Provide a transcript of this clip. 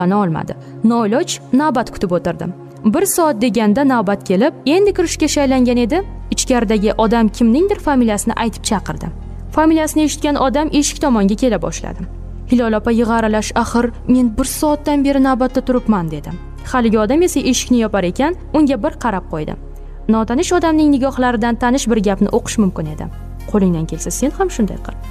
olmadi. Noiloj navbat kutib o'tirdim. 1 soat deganda navbat kelib, endi kirishga shaylangan edi. Ichkaridagi odam kimningdir familiyasini aytib chaqirdi. Familiyasini eshitgan odam eshik tomonga kela boshladi. Hilol opa yig'aralash, axir men 1 soatdan beri navbatda turibman dedim. Haligi odam esa eshikni yopar ekan, unga bir qarab qo'ydi. Notanish odamning nigohlaridan tanish bir gapni o'qish mumkin edi. Qo'lingdan kelsa sen ham shunday qil.